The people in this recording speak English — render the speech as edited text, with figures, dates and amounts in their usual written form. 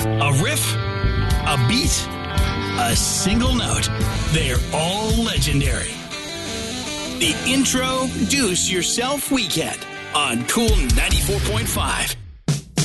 A riff, a beat, a single note. They're all legendary. The Introduce Yourself Weekend on Cool 94.5.